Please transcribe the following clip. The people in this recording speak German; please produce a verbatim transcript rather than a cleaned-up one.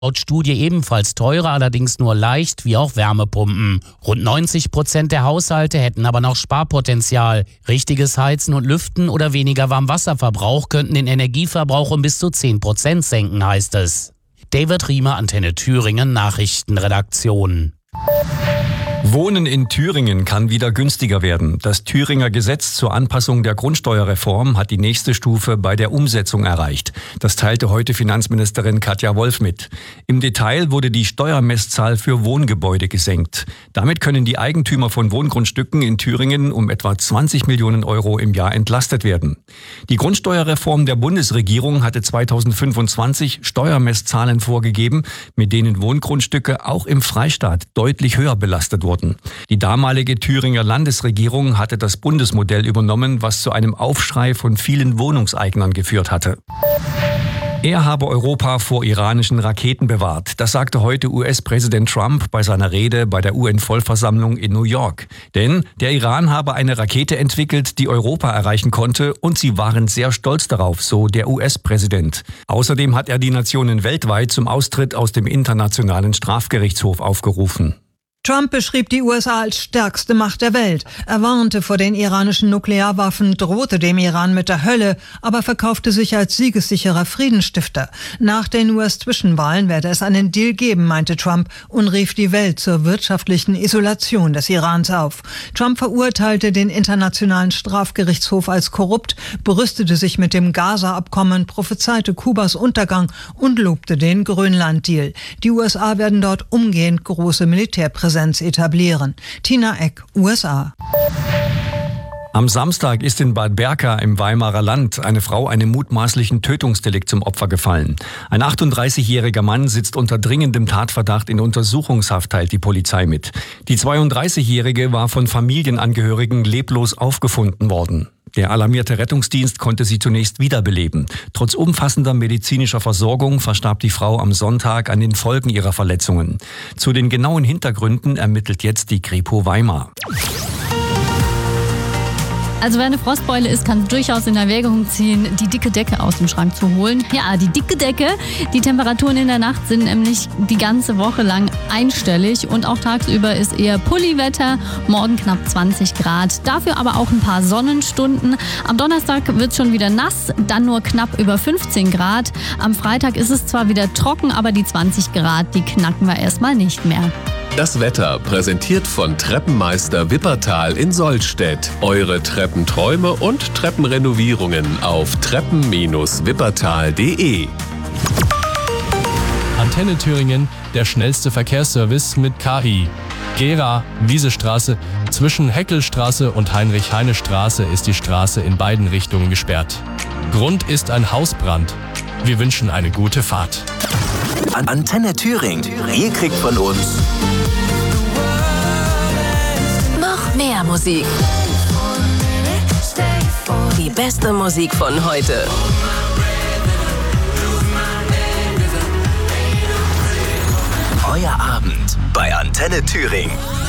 Laut Studie ebenfalls teurer, allerdings nur leicht, wie auch Wärmepumpen. Rund neunzig Prozent der Haushalte hätten aber noch Sparpotenzial. Richtiges Heizen und Lüften oder weniger Warmwasserverbrauch könnten den Energieverbrauch um bis zu zehn Prozent senken, heißt es. David Riemer, Antenne Thüringen, Nachrichtenredaktion. Wohnen in Thüringen kann wieder günstiger werden. Das Thüringer Gesetz zur Anpassung der Grundsteuerreform hat die nächste Stufe bei der Umsetzung erreicht. Das teilte heute Finanzministerin Katja Wolf mit. Im Detail wurde die Steuermesszahl für Wohngebäude gesenkt. Damit können die Eigentümer von Wohngrundstücken in Thüringen um etwa zwanzig Millionen Euro im Jahr entlastet werden. Die Grundsteuerreform der Bundesregierung hatte zweitausendfünfundzwanzig Steuermesszahlen vorgegeben, mit denen Wohngrundstücke auch im Freistaat deutlich höher belastet wurden. Die damalige Thüringer Landesregierung hatte das Bundesmodell übernommen, was zu einem Aufschrei von vielen Wohnungseignern geführt hatte. Er habe Europa vor iranischen Raketen bewahrt. Das sagte heute U S-Präsident Trump bei seiner Rede bei der U N-Vollversammlung in New York. Denn der Iran habe eine Rakete entwickelt, die Europa erreichen konnte, und sie waren sehr stolz darauf, so der U S-Präsident. Außerdem hat er die Nationen weltweit zum Austritt aus dem Internationalen Strafgerichtshof aufgerufen. Trump beschrieb die U S A als stärkste Macht der Welt. Er warnte vor den iranischen Nuklearwaffen, drohte dem Iran mit der Hölle, aber verkaufte sich als siegessicherer Friedensstifter. Nach den U S-Zwischenwahlen werde es einen Deal geben, meinte Trump und rief die Welt zur wirtschaftlichen Isolation des Irans auf. Trump verurteilte den Internationalen Strafgerichtshof als korrupt, brüstete sich mit dem Gaza-Abkommen, prophezeite Kubas Untergang und lobte den Grönland-Deal. Die U S A werden dort umgehend große Militärpräsenz etablieren. Tina Eck, U S A. Am Samstag ist in Bad Berka im Weimarer Land eine Frau einem mutmaßlichen Tötungsdelikt zum Opfer gefallen. Ein achtunddreißigjähriger Mann sitzt unter dringendem Tatverdacht in Untersuchungshaft, teilt die Polizei mit. Die zweiunddreißigjährige war von Familienangehörigen leblos aufgefunden worden. Der alarmierte Rettungsdienst konnte sie zunächst wiederbeleben. Trotz umfassender medizinischer Versorgung verstarb die Frau am Sonntag an den Folgen ihrer Verletzungen. Zu den genauen Hintergründen ermittelt jetzt die Kripo Weimar. Also wer eine Frostbeule ist, kann durchaus in Erwägung ziehen, die dicke Decke aus dem Schrank zu holen. Ja, die dicke Decke. Die Temperaturen in der Nacht sind nämlich die ganze Woche lang einstellig und auch tagsüber ist eher Pulliwetter. Morgen knapp zwanzig Grad. Dafür aber auch ein paar Sonnenstunden. Am Donnerstag wird es schon wieder nass, dann nur knapp über fünfzehn Grad. Am Freitag ist es zwar wieder trocken, aber die zwanzig Grad, die knacken wir erstmal nicht mehr. Das Wetter präsentiert von Treppenmeister Wippertal in Sollstedt. Eure Treppenträume und Treppenrenovierungen auf treppen Bindestrich wippertal punkt de. Antenne Thüringen, der schnellste Verkehrsservice mit K I. Gera, Wiesestraße, zwischen Heckelstraße und Heinrich-Heine-Straße ist die Straße in beiden Richtungen gesperrt. Grund ist ein Hausbrand. Wir wünschen eine gute Fahrt. Antenne Thüringen. Ihr kriegt von uns noch mehr Musik. Die beste Musik von heute. Euer Abend bei Antenne Thüringen.